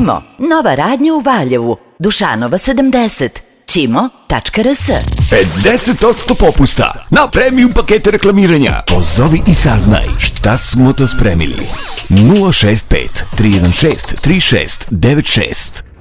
Cimo, nova radnja u Valjevu, Dušanova 70, cimo.rs. 50% popusta na premium pakete reklamiranja. Pozovi i saznaj šta smo to spremili. 065 316 3696